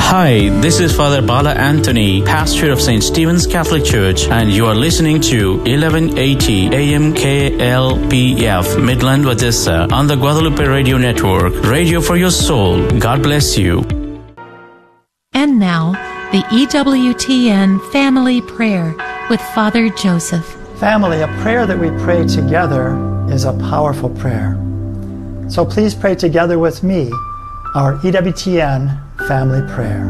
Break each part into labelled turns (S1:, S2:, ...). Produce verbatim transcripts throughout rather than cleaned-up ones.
S1: Hi, this is Father Bala Anthony, pastor of Saint Stephen's Catholic Church, and you are listening to eleven eighty A M K L P F, Midland, Odessa, on the Guadalupe Radio Network. Radio for your soul. God bless you.
S2: And now, the E W T N Family Prayer with Father Joseph.
S3: Family, a prayer that we pray together is a powerful prayer. So please pray together with me our E W T N Family Prayer.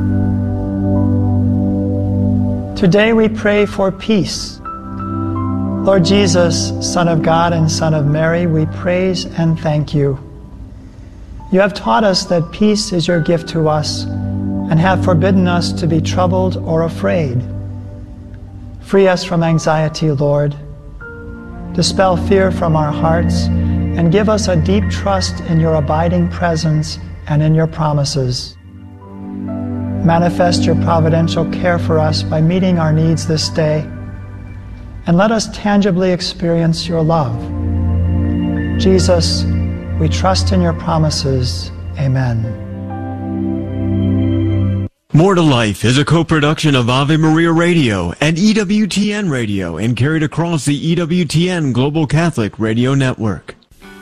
S3: Today we pray for peace. Lord Jesus, Son of God and Son of Mary, we praise and thank you. You have taught us that peace is your gift to us and have forbidden us to be troubled or afraid. Free us from anxiety, Lord. Dispel fear from our hearts and give us a deep trust in your abiding presence and in your promises. Manifest your providential care for us by meeting our needs this day, and let us tangibly experience your love. Jesus, we trust in your promises. Amen.
S4: More to Life is a co-production of Ave Maria Radio and E W T N Radio and carried across the E W T N Global Catholic Radio Network.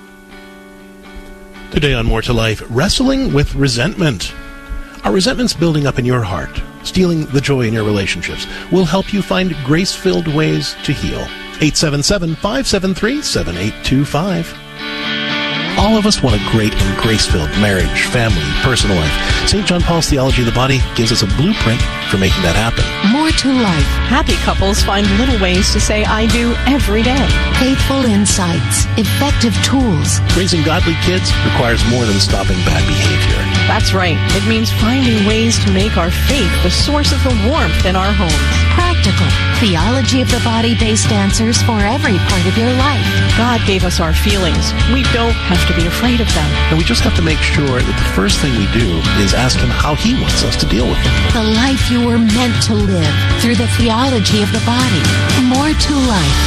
S5: Today on More to Life, wrestling with resentment. Are resentments building up in your heart, stealing the joy in your relationships? We'll help you find grace-filled ways to heal. eight seven seven, five seven three, seven eight two five. All of us want a great and grace-filled marriage, family, personal life. Saint John Paul's Theology of the Body gives us a blueprint for making that happen.
S6: More to Life.
S7: Happy couples find little ways to say I do every day.
S6: Faithful insights. Effective tools.
S5: Raising godly kids requires more than stopping bad behavior.
S7: That's right. It means finding ways to make our faith the source of the warmth in our homes.
S6: Practical. Theology of the Body-based answers for every part of your life.
S7: God gave us our feelings. We don't have to be afraid of them.
S5: And we just have to make sure that the first thing we do is ask Him how He wants us to deal with them.
S6: The life you were meant to live through the theology of the body. More to Life.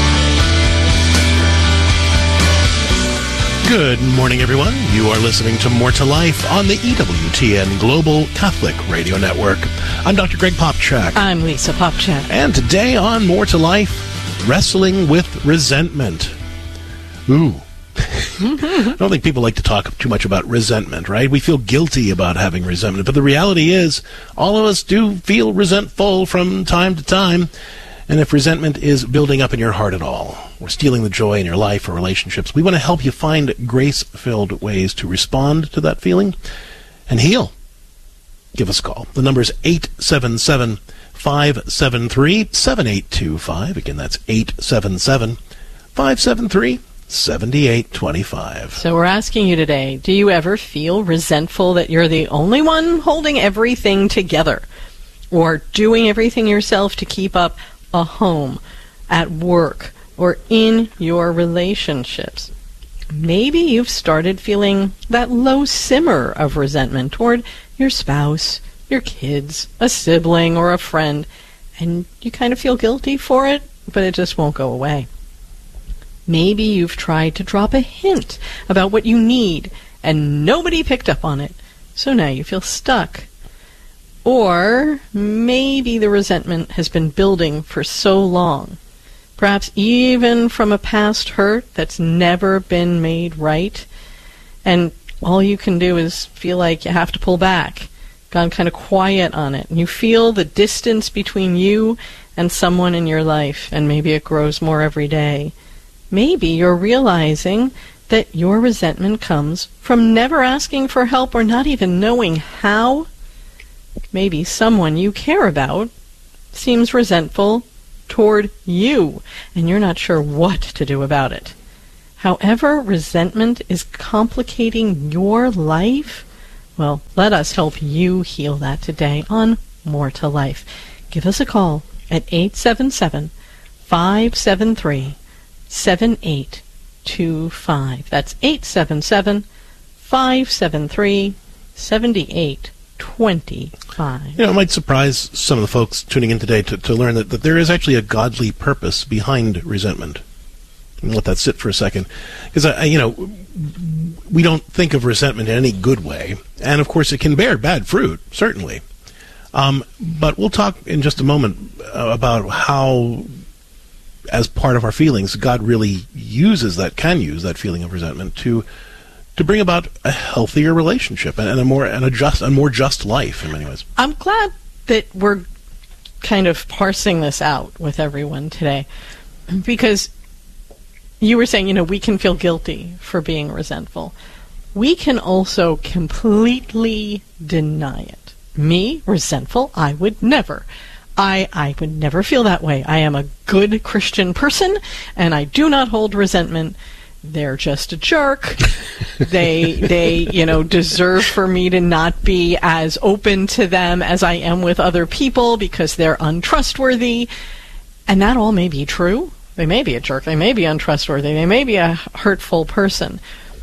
S5: Good morning, everyone. You are listening to More to Life on the E W T N Global Catholic Radio Network. I'm Doctor Greg Popchak.
S7: I'm Lisa Popchak.
S5: And today on More to Life, wrestling with resentment. Ooh. I don't think people like to talk too much about resentment, right? We feel guilty about having resentment. But the reality is, all of us do feel resentful from time to time. And if resentment is building up in your heart at all, or stealing the joy in your life or relationships, we want to help you find grace-filled ways to respond to that feeling and heal. Give us a call. The number is eight seven seven, five seven three, seven eight two five. Again, that's eight seven seven, five seven three, seven eight two five.
S7: So we're asking you today, do you ever feel resentful that you're the only one holding everything together, or doing everything yourself to keep up a home, at work, or in your relationships? Maybe you've started feeling that low simmer of resentment toward your spouse, your kids, a sibling, or a friend, and you kind of feel guilty for it, but it just won't go away. Maybe you've tried to drop a hint about what you need, and nobody picked up on it, so now you feel stuck. Or maybe the resentment has been building for so long, perhaps even from a past hurt that's never been made right, and all you can do is feel like you have to pull back, gone kind of quiet on it, and you feel the distance between you and someone in your life, and maybe it grows more every day. Maybe you're realizing that your resentment comes from never asking for help or not even knowing how. Maybe someone you care about seems resentful toward you, and you're not sure what to do about it. However, resentment is complicating your life, well, let us help you heal that today on More to Life. Give us a call at eight seven seven, five seven three, seven eight two five. That's eight seven seven, five seven three, seven eight twenty-five.
S5: You know, it might surprise some of the folks tuning in today to, to learn that, that there is actually a godly purpose behind resentment. And let that sit for a second. Because, I, you know, we don't think of resentment in any good way. And, of course, it can bear bad fruit, certainly. Um, but we'll talk in just a moment uh, about how, as part of our feelings, God really uses that, can use that feeling of resentment to to bring about a healthier relationship and, and a more and a just a more just life in many ways.
S7: I'm glad that we're kind of parsing this out with everyone today, because you were saying, you know, we can feel guilty for being resentful. We can also completely deny it. Me, resentful, I would never. I, I would never feel that way. I am a good Christian person, and I do not hold resentment. They're just a jerk. they, they, you know, deserve for me to not be as open to them as I am with other people because they're untrustworthy. And that all may be true. They may be a jerk. They may be untrustworthy. They may be a hurtful person.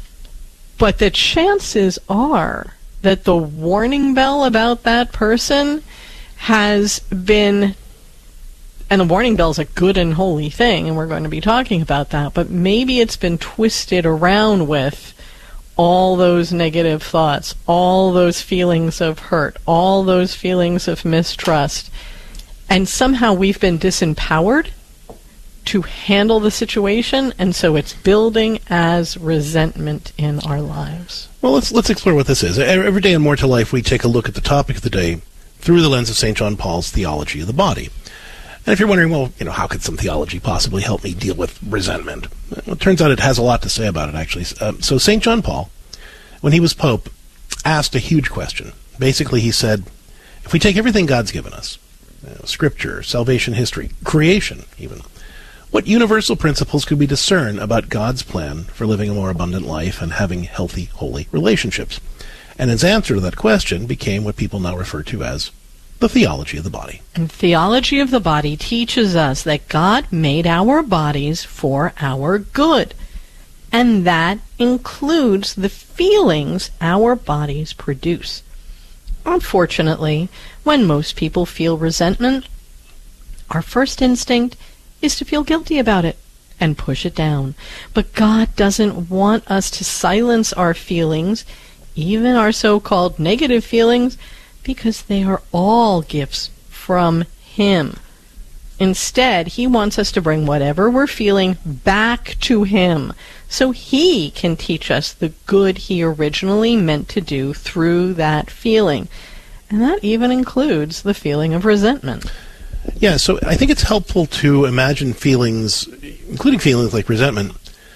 S7: But the chances are that the warning bell about that person has been, and the warning bell is a good and holy thing, and we're going to be talking about that, but maybe it's been twisted around with all those negative thoughts, all those feelings of hurt, all those feelings of mistrust, and somehow we've been disempowered to handle the situation, and so it's building as resentment in our lives.
S5: Well, let's let's explore what this is. Every day in More to Life, we take a look at the topic of the day through the lens of Saint John Paul's theology of the body. And if you're wondering, well, you know, how could some theology possibly help me deal with resentment? Well, it turns out it has a lot to say about it, actually. Um, so Saint John Paul, when he was Pope, asked a huge question. Basically, he said, if we take everything God's given us, you know, Scripture, salvation history, creation even, what universal principles could we discern about God's plan for living a more abundant life and having healthy, holy relationships? And his answer to that question became what people now refer to as the theology of the body.
S7: And theology of the body teaches us that God made our bodies for our good. And that includes the feelings our bodies produce. Unfortunately, when most people feel resentment, our first instinct is to feel guilty about it and push it down. But God doesn't want us to silence our feelings, even our so-called negative feelings, because they are all gifts from Him. Instead, He wants us to bring whatever we're feeling back to Him so He can teach us the good He originally meant to do through that feeling. And that even includes the feeling of resentment.
S5: Yeah, so I think it's helpful to imagine feelings, including feelings like resentment,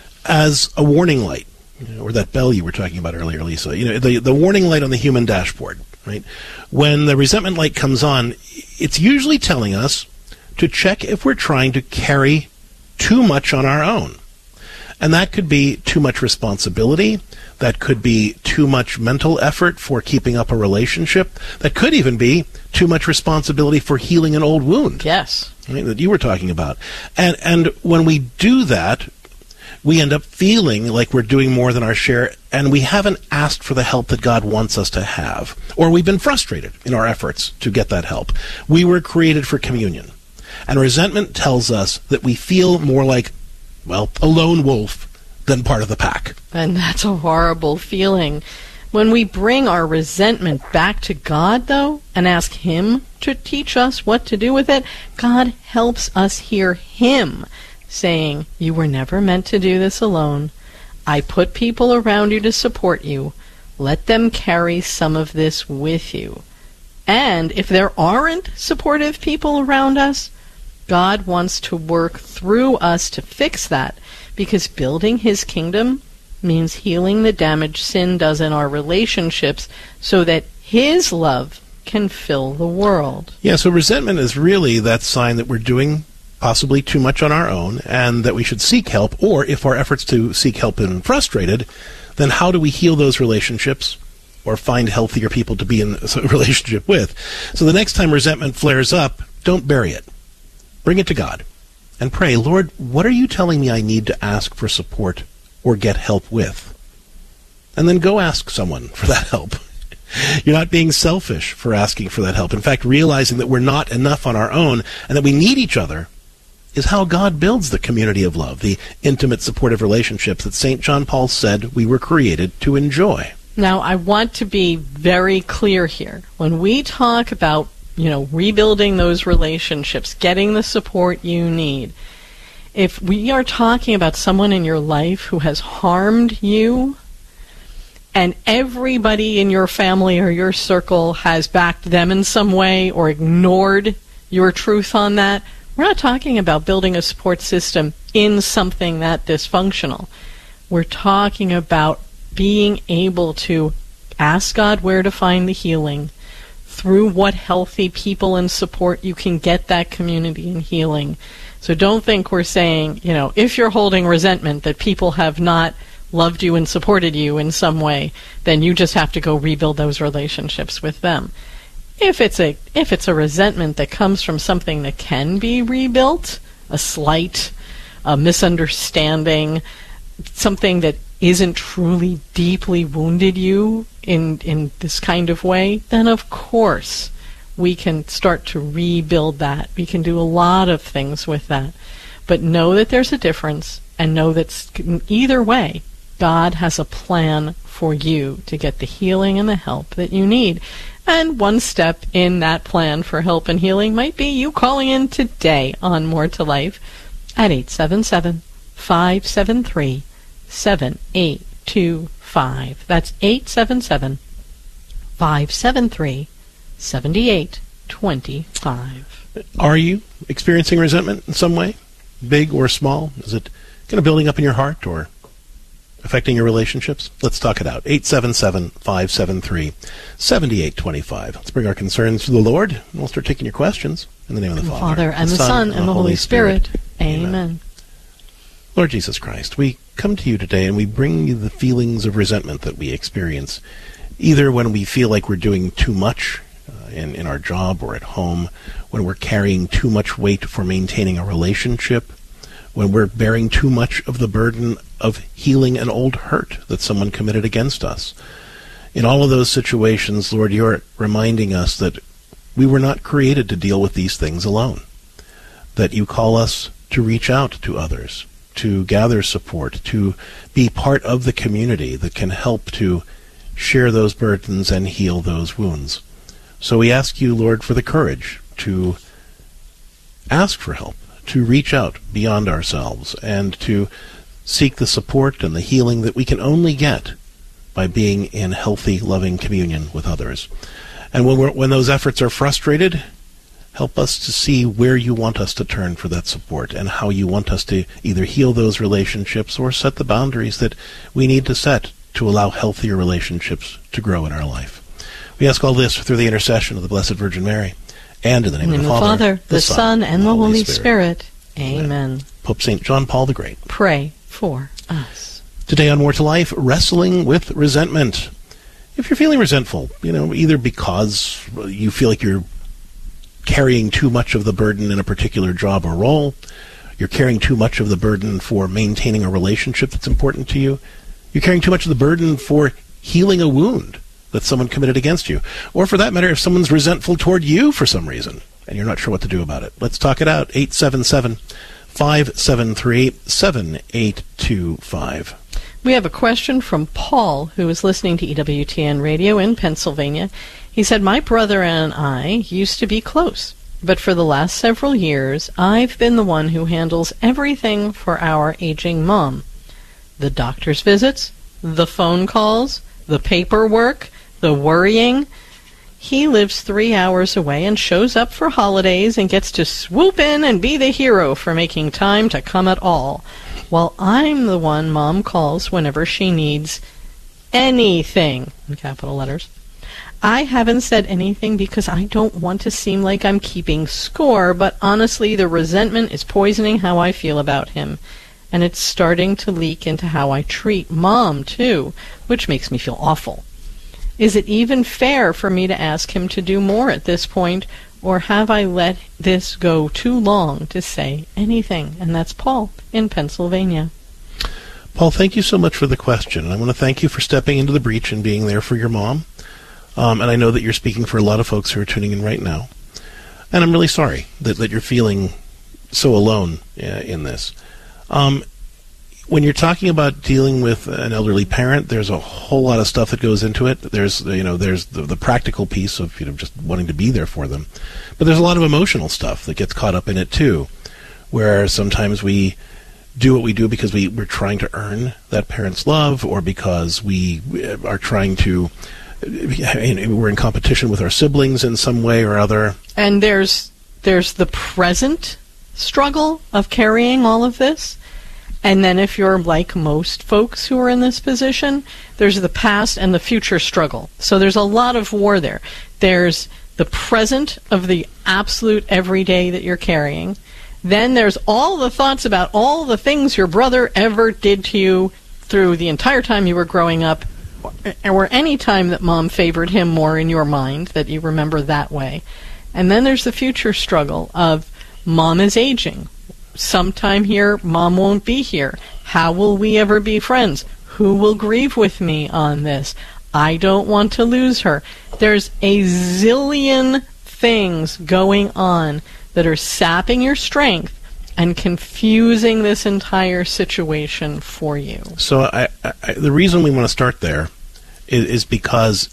S5: as a warning light, you know, or that bell you were talking about earlier, Lisa. You know, the the warning light on the human dashboard, right? When the resentment light comes on, it's usually telling us to check if we're trying to carry too much on our own. And that could be too much responsibility. That could be too much mental effort for keeping up a relationship. That could even be too much responsibility for healing an old wound.
S7: Yes.
S5: Right, that you were talking about. And and when we do that, we end up feeling like we're doing more than our share, and we haven't asked for the help that God wants us to have. Or we've been frustrated in our efforts to get that help. We were created for communion. And resentment tells us that we feel more like, well, a lone wolf than part of the pack.
S7: And that's a horrible feeling. When we bring our resentment back to God, though, and ask Him to teach us what to do with it, God helps us hear Him saying, you were never meant to do this alone. I put people around you to support you. Let them carry some of this with you. And if there aren't supportive people around us, God wants to work through us to fix that, because building His kingdom means healing the damage sin does in our relationships so that His love can fill the world.
S5: Yeah, so resentment is really that sign that we're doing possibly too much on our own and that we should seek help, or if our efforts to seek help have been frustrated, then how do we heal those relationships or find healthier people to be in a relationship with? So the next time resentment flares up, don't bury it. Bring it to God and pray, Lord, what are you telling me I need to ask for support or get help with? And then go ask someone for that help. You're not being selfish for asking for that help. In fact, realizing that we're not enough on our own and that we need each other is how God builds the community of love, the intimate, supportive relationships that Saint John Paul said we were created to enjoy.
S7: Now, I want to be very clear here. When we talk about you know, rebuilding those relationships, getting the support you need. If we are talking about someone in your life who has harmed you, and everybody in your family or your circle has backed them in some way or ignored your truth on that, we're not talking about building a support system in something that dysfunctional. We're talking about being able to ask God where to find the healing, through what healthy people and support you can get that community and healing. So don't think we're saying, you know, if you're holding resentment that people have not loved you and supported you in some way, then you just have to go rebuild those relationships with them. If it's a if it's a resentment that comes from something that can be rebuilt, a slight, a misunderstanding, something that isn't truly deeply wounded you in in this kind of way, then of course we can start to rebuild that. We can do a lot of things with that. But know that there's a difference, and know that either way, God has a plan for you to get the healing and the help that you need. And one step in that plan for help and healing might be you calling in today on More to Life at eight seven seven, five seven three, seven eight two five. That's eight seven seven, five seven three, seven eight two five.
S5: Are you experiencing resentment in some way, big or small? Is it kind of building up in your heart or affecting your relationships? Let's talk it out. eight seven seven, five seven three, seven eight two five. Let's bring our concerns to the Lord, and we'll start taking your questions in the name of the Father,
S7: Father and the Son, and the Holy Spirit. Amen.
S5: Lord Jesus Christ, we come to you today and we bring you the feelings of resentment that we experience, either when we feel like we're doing too much uh, in, in our job or at home, when we're carrying too much weight for maintaining a relationship, when we're bearing too much of the burden of healing an old hurt that someone committed against us. In all of those situations, Lord, you're reminding us that we were not created to deal with these things alone, that you call us to reach out to others, to gather support, to be part of the community that can help to share those burdens and heal those wounds. So we ask you, Lord, for the courage to ask for help, to reach out beyond ourselves, and to seek the support and the healing that we can only get by being in healthy, loving communion with others. And when we're, when those efforts are frustrated, help us to see where you want us to turn for that support and how you want us to either heal those relationships or set the boundaries that we need to set to allow healthier relationships to grow in our life. We ask all this through the intercession of the Blessed Virgin Mary, and in the name, in the name of the Father,
S7: Father, the, the Son, and the Holy Spirit. Spirit. Amen. Amen.
S5: Pope Saint John Paul the Great,
S7: pray for us.
S5: Today on More to Life, wrestling with resentment. If you're feeling resentful, you know, either because you feel like you're carrying too much of the burden in a particular job or role, you're carrying too much of the burden for maintaining a relationship that's important to you, you're carrying too much of the burden for healing a wound that someone committed against you, or for that matter, if someone's resentful toward you for some reason, and you're not sure what to do about it. Let's talk it out. eight seven seven, five seven three, seven eight two five.
S7: We have a question from Paul, who is listening to E W T N Radio in Pennsylvania. He said, my brother and I used to be close, but for the last several years, I've been the one who handles everything for our aging mom. The doctor's visits, the phone calls, the paperwork, the worrying. He lives three hours away and shows up for holidays and gets to swoop in and be the hero for making time to come at all, while I'm the one Mom calls whenever she needs anything, in capital letters. I haven't said anything because I don't want to seem like I'm keeping score, but honestly, the resentment is poisoning how I feel about him, and it's starting to leak into how I treat Mom, too, which makes me feel awful. Is it even fair for me to ask him to do more at this point, or have I let this go too long to say anything? And that's Paul in Pennsylvania.
S5: Paul, thank you so much for the question. I want to thank you for stepping into the breach and being there for your mom. Um, and I know that you're speaking for a lot of folks who are tuning in right now. And I'm really sorry that, that you're feeling so alone uh, in this. Um, when you're talking about dealing with an elderly parent, there's a whole lot of stuff that goes into it. There's, you know, there's the, the practical piece of, you know, just wanting to be there for them. But there's a lot of emotional stuff that gets caught up in it too, where sometimes we do what we do because we, we're trying to earn that parent's love, or because we are trying to, we're in competition with our siblings in some way or other. And
S7: there's there's the present struggle of carrying all of this. And then if you're like most folks who are in this position, there's the past and the future struggle. So there's a lot of war there. There's the present of the absolute everyday that you're carrying. Then there's all the thoughts about all the things your brother ever did to you through the entire time you were growing up, or any time that mom favored him more in your mind, that you remember that way. And then there's the future struggle of mom is aging. Sometime here, mom won't be here. How will we ever be friends? Who will grieve with me on this? I don't want to lose her. There's a zillion things going on that are sapping your strength and confusing this entire situation for you.
S5: So I, I, the reason we want to start there is, is because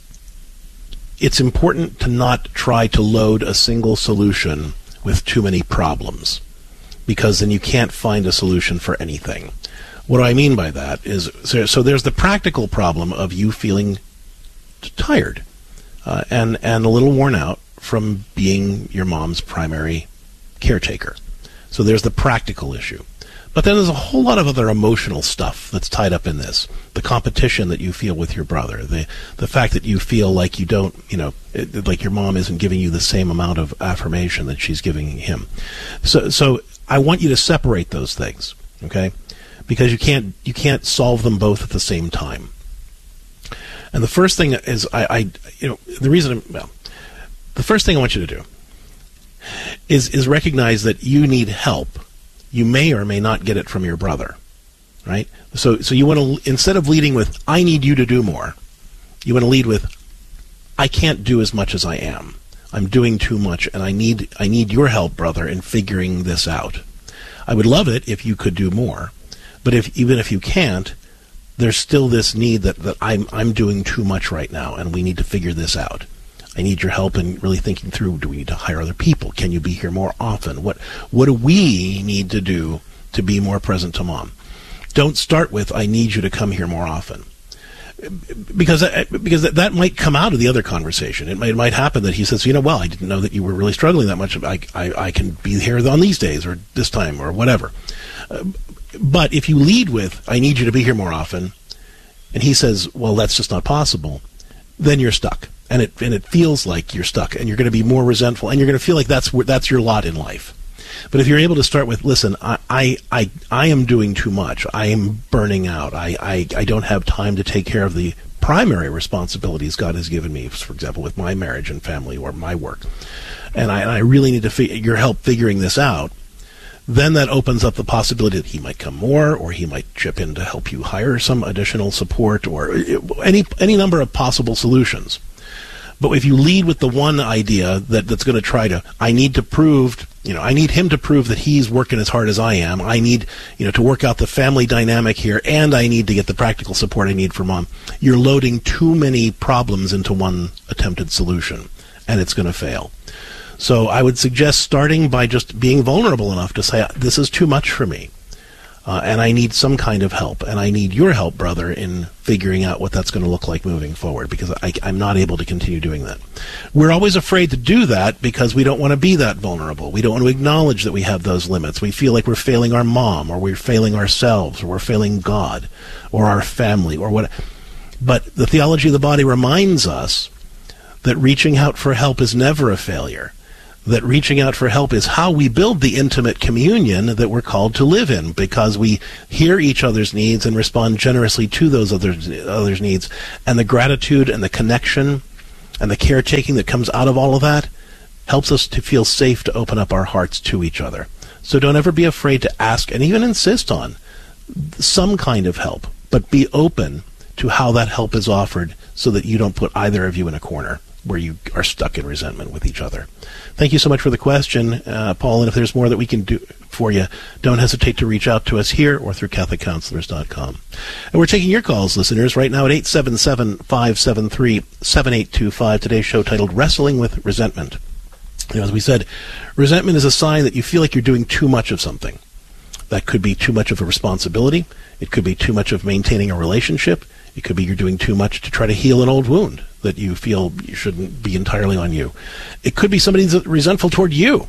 S5: it's important to not try to load a single solution with too many problems, because then you can't find a solution for anything. What do I mean by that is, so, so there's the practical problem of you feeling tired uh, and, and a little worn out from being your mom's primary caretaker. So there's the practical issue. But then there's a whole lot of other emotional stuff that's tied up in this. The competition that you feel with your brother, the the fact that you feel like you don't, you know, it, like your mom isn't giving you the same amount of affirmation that she's giving him. So so I want you to separate those things, okay? Because you can't you can't solve them both at the same time. And the first thing is I, I you know, the reason well, the first thing I want you to do is is recognize that you need help. You may or may not get it from your brother, right? So so you want to, instead of leading with, I need you to do more, you want to lead with, I can't do as much as I am. I'm doing too much, and I need I need your help, brother, in figuring this out. I would love it if you could do more, but if even if you can't, there's still this need that, that I'm I'm doing too much right now, and we need to figure this out. I need your help in really thinking through, do we need to hire other people? Can you be here more often? What what do we need to do to be more present to mom? Don't start with, I need you to come here more often. Because because that might come out of the other conversation. It might, it might happen that he says, you know, well, I didn't know that you were really struggling that much. I, I, I can be here on these days or this time or whatever. Uh, but if you lead with, I need you to be here more often, and he says, well, that's just not possible, then you're stuck. And it and it feels like you're stuck, and you're going to be more resentful, and you're going to feel like that's that's your lot in life. But if you're able to start with, listen, I I I, I am doing too much. I am burning out. I, I, I don't have time to take care of the primary responsibilities God has given me, for example, with my marriage and family or my work. And I, and I really need to fi- your help figuring this out. Then that opens up the possibility that he might come more, or he might chip in to help you hire some additional support, or any any number of possible solutions. But if you lead with the one idea that, that's going to try to, I need to prove, you know, I need him to prove that he's working as hard as I am. I need, you know, to work out the family dynamic here, and I need to get the practical support I need from mom. You're loading too many problems into one attempted solution, and it's going to fail. So I would suggest starting by just being vulnerable enough to say, this is too much for me. Uh, and I need some kind of help, and I need your help, brother, in figuring out what that's going to look like moving forward, because I, I'm not able to continue doing that. We're always afraid to do that because we don't want to be that vulnerable. We don't want to acknowledge that we have those limits. We feel like we're failing our mom, or we're failing ourselves, or we're failing God, or our family, or what. But the theology of the body reminds us that reaching out for help is never a failure. That reaching out for help is how we build the intimate communion that we're called to live in, because we hear each other's needs and respond generously to those others, others' needs. And the gratitude and the connection and the caretaking that comes out of all of that helps us to feel safe to open up our hearts to each other. So don't ever be afraid to ask and even insist on some kind of help, but be open to how that help is offered so that you don't put either of you in a corner where you are stuck in resentment with each other. Thank you so much for the question, uh, Paul, and if there's more that we can do for you, don't hesitate to reach out to us here or through Catholic Counselors dot com. And we're taking your calls, listeners, right now at eight seven seven, five seven three, seven eight two five. Today's show titled Wrestling with Resentment. You know, as we said, resentment is a sign that you feel like you're doing too much of something. That could be too much of a responsibility. It could be too much of maintaining a relationship. It could be you're doing too much to try to heal an old wound that you feel you shouldn't be entirely on you. It could be somebody's resentful toward you.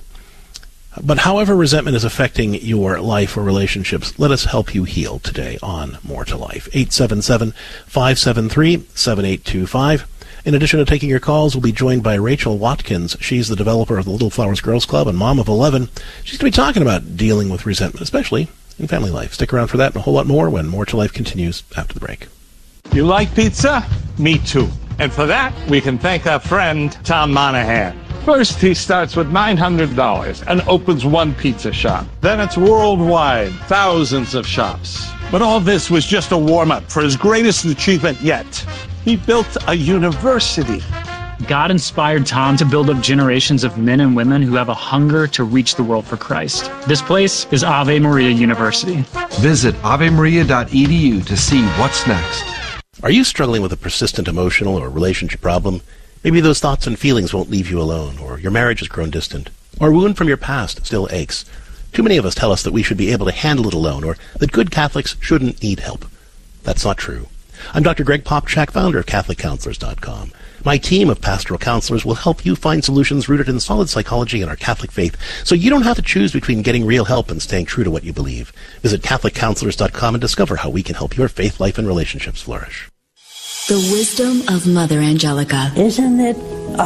S5: But however resentment is affecting your life or relationships, let us help you heal today on More to Life. eight seven seven, five seven three, seven eight two five. In addition to taking your calls, we'll be joined by Rachel Watkins. She's the developer of the Little Flowers Girls Club and mom of eleven. She's going to be talking about dealing with resentment, especially in family life. Stick around for that and a whole lot more when More to Life continues after the break.
S8: You like pizza? Me too. And for that, we can thank our friend, Tom Monahan. First, he starts with nine hundred dollars and opens one pizza shop. Then it's worldwide, thousands of shops. But all this was just a warm-up for his greatest achievement yet. He built a university.
S9: God inspired Tom to build up generations of men and women who have a hunger to reach the world for Christ. This place is Ave Maria University.
S10: Visit ave maria dot e d u to see what's next.
S5: Are you struggling with a persistent emotional or relationship problem? Maybe those thoughts and feelings won't leave you alone, or your marriage has grown distant, or a wound from your past still aches. Too many of us tell us that we should be able to handle it alone, or that good Catholics shouldn't need help. That's not true. I'm Doctor Greg Popchak, founder of Catholic Counselors dot com. My team of pastoral counselors will help you find solutions rooted in solid psychology and our Catholic faith, so you don't have to choose between getting real help and staying true to what you believe. Visit Catholic Counselors dot com and discover how we can help your faith life and relationships flourish.
S11: The wisdom of Mother Angelica.
S12: Isn't it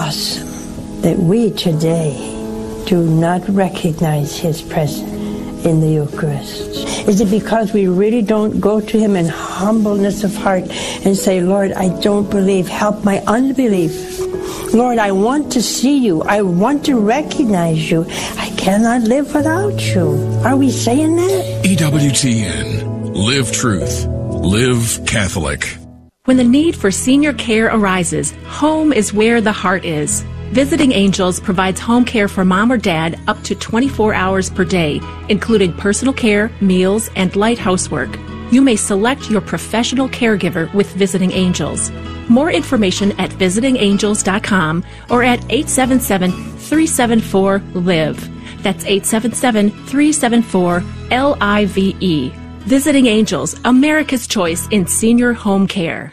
S12: awesome that we today do not recognize His presence in the Eucharist? Is it because we really don't go to Him in humbleness of heart and say, Lord, I don't believe, help my unbelief. Lord, I want to see you. I want to recognize you. I cannot live without you. Are we saying that?
S13: E W T N. Live truth. Live Catholic.
S14: When the need for senior care arises, home is where the heart is. Visiting Angels provides home care for mom or dad up to twenty-four hours per day, including personal care, meals, and light housework. You may select your professional caregiver with Visiting Angels. More information at visiting angels dot com or at eight seven seven, three seven four, L I V E. That's eight seven seven, three seven four, L I V E. Visiting Angels, America's choice in senior home care.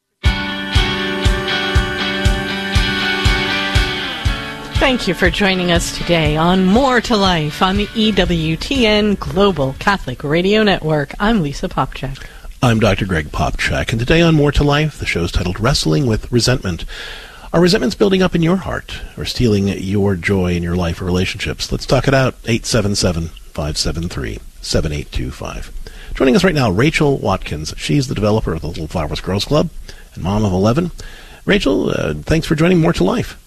S7: Thank you for joining us today on More to Life on the E W T N Global Catholic Radio Network. I'm Lisa Popchak.
S5: I'm Doctor Greg Popchak, and today on More to Life, the show's titled Wrestling with Resentment. Are resentments building up in your heart or stealing your joy in your life or relationships? Let's talk it out. eight seven seven, five seven three, seven eight two five. Joining us right now, Rachel Watkins. She's the developer of the Little Flowers Girls Club and mom of eleven. Rachel, uh, thanks for joining More to Life.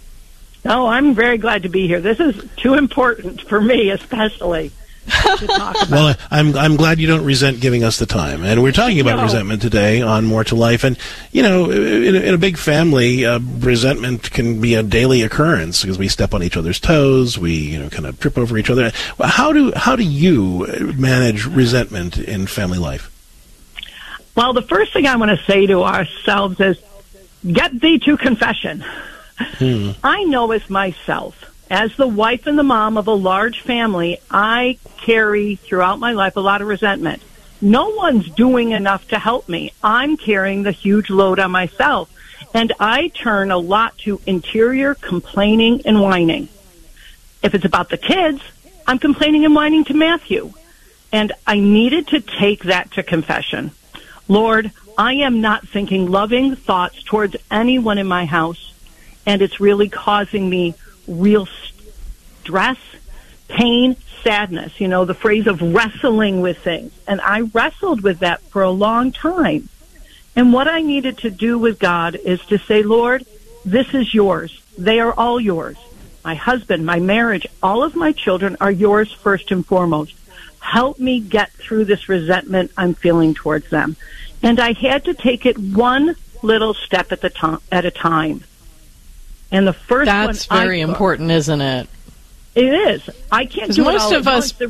S15: Oh, I'm very glad to be here. This is too important for me, especially, to talk about.
S5: Well, I'm I'm glad you don't resent giving us the time. And we're talking about
S15: No.
S5: resentment today on More to Life. And, you know, in a, in a big family, uh, resentment can be a daily occurrence because we step on each other's toes. We, you know, kind of trip over each other. How do how do you manage resentment in family life?
S15: Well, the first thing I want to say to ourselves is, get thee to confession.
S5: Hmm.
S15: I know as myself, as the wife and the mom of a large family, I carry throughout my life a lot of resentment. No one's doing enough to help me. I'm carrying the huge load on myself. And I turn a lot to interior complaining and whining. If it's about the kids, I'm complaining and whining to Matthew. And I needed to take that to confession. Lord, I am not thinking loving thoughts towards anyone in my house. And it's really causing me real stress, pain, sadness. You know, the phrase of wrestling with things. And I wrestled with that for a long time. And what I needed to do with God is to say, Lord, this is yours. They are all yours. My husband, my marriage, all of my children are yours first and foremost. Help me get through this resentment I'm feeling towards them. And I had to take it one little step at the to- at a time. And the first
S7: That's
S15: one
S7: very
S15: I took,
S7: important, isn't it?
S15: It is. I can't do
S7: most
S15: it all
S7: of
S15: at
S7: us
S15: once.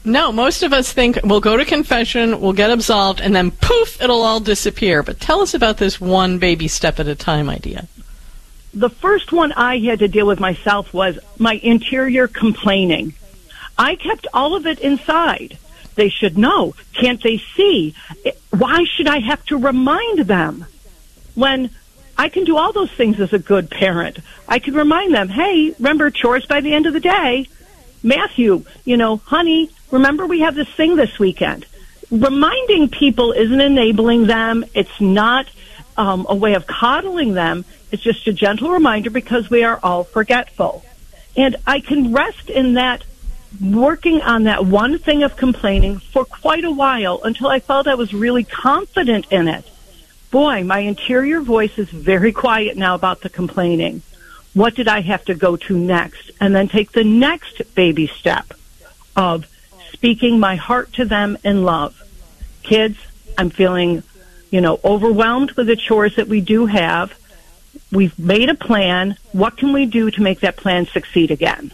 S7: No, most of us think we'll go to confession, we'll get absolved, and then poof, it'll all disappear. But tell us about this one baby step at a time idea.
S15: The first one I had to deal with myself was my interior complaining. I kept all of it inside. They should know. Can't they see? Why should I have to remind them when I can do all those things as a good parent? I can remind them, hey, remember chores by the end of the day. Matthew, you know, honey, remember we have this thing this weekend. Reminding people isn't enabling them. It's not um, a way of coddling them. It's just a gentle reminder because we are all forgetful. And I can rest in that, working on that one thing of complaining for quite a while until I felt I was really confident in it. Boy, my interior voice is very quiet now about the complaining. What did I have to go to next? And then take the next baby step of speaking my heart to them in love. Kids, I'm feeling, you know, overwhelmed with the chores that we do have. We've made a plan. What can we do to make that plan succeed again?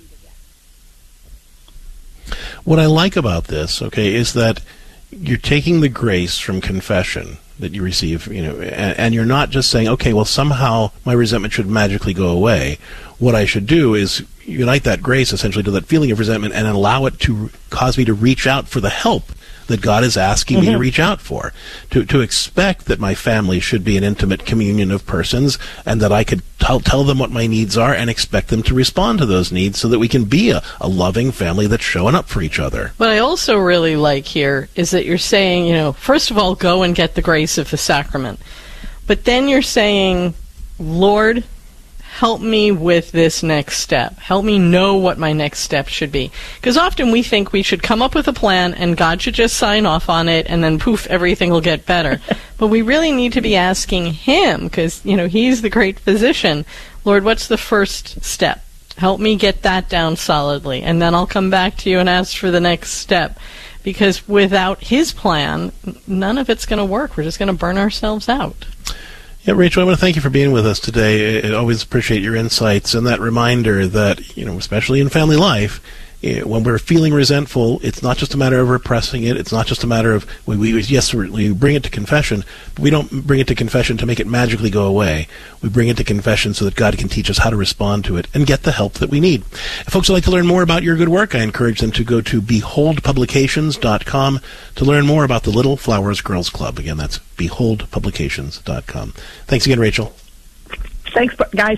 S5: What I like about this, okay, is that you're taking the grace from confession that you receive, you know, and, and you're not just saying, okay, well, somehow my resentment should magically go away. What I should do is unite that grace essentially to that feeling of resentment and allow it to cause me to reach out for the help that God is asking mm-hmm. me to reach out for, to to expect that my family should be an intimate communion of persons and that I could tell, tell them what my needs are and expect them to respond to those needs so that we can be a, a loving family that's showing up for each other.
S7: What I also really like here is that you're saying, you know, first of all, go and get the grace of the sacrament. But then you're saying, Lord, help me with this next step. Help me know what my next step should be. Because often we think we should come up with a plan and God should just sign off on it and then poof, everything will get better. But we really need to be asking Him because, you know, He's the great physician. Lord, what's the first step? Help me get that down solidly. And then I'll come back to you and ask for the next step. Because without His plan, none of it's going to work. We're just going to burn ourselves out.
S5: Yeah, Rachel, I want to thank you for being with us today. I always appreciate your insights and that reminder that, you know, especially in family life, when we're feeling resentful, it's not just a matter of repressing it. It's not just a matter of, we, we yes, we bring it to confession, but we don't bring it to confession to make it magically go away. We bring it to confession so that God can teach us how to respond to it and get the help that we need. If folks would like to learn more about your good work, I encourage them to go to behold publications dot com to learn more about the Little Flowers Girls Club. Again, that's behold publications dot com. Thanks again, Rachel.
S15: Thanks, guys.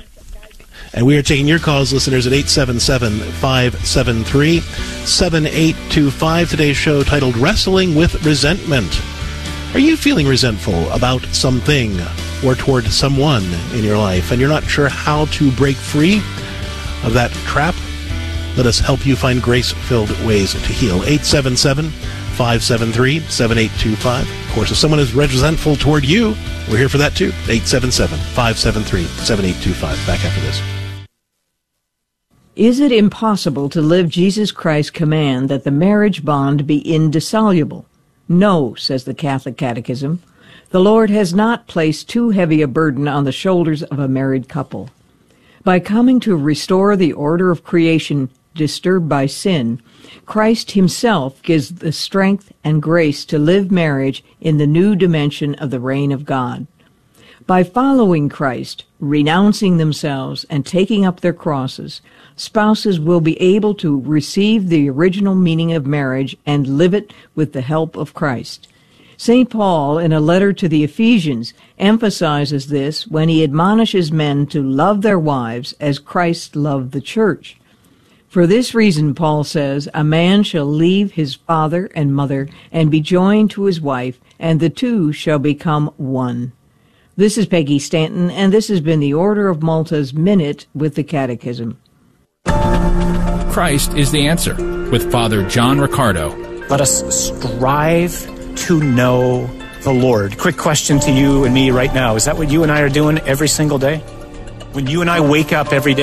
S5: And we are taking your calls, listeners, at eight seven seven, five seven three, seven eight two five. Today's show titled Wrestling with Resentment. Are you feeling resentful about something or toward someone in your life and you're not sure how to break free of that trap? Let us help you find grace-filled ways to heal. eight seven seven, five seven three, seven eight two five. Of course, if someone is resentful toward you, we're here for that too. eight seven seven, five seven three, seven eight two five. Back after this.
S16: Is it impossible to live Jesus Christ's command that the marriage bond be indissoluble? No, says the Catholic Catechism. The Lord has not placed too heavy a burden on the shoulders of a married couple. By coming to restore the order of creation disturbed by sin, Christ Himself gives the strength and grace to live marriage in the new dimension of the reign of God. By following Christ, renouncing themselves, and taking up their crosses, spouses will be able to receive the original meaning of marriage and live it with the help of Christ. Saint Paul, in a letter to the Ephesians, emphasizes this when he admonishes men to love their wives as Christ loved the church. For this reason, Paul says, a man shall leave his father and mother and be joined to his wife, and the two shall become one. This is Peggy Stanton, and this has been the Order of Malta's Minute with the Catechism.
S17: Christ is the answer, with Father John Riccardo.
S18: Let us strive to know the Lord. Quick question to you and me right now. Is that what you and I are doing every single day? When you and I wake up every day,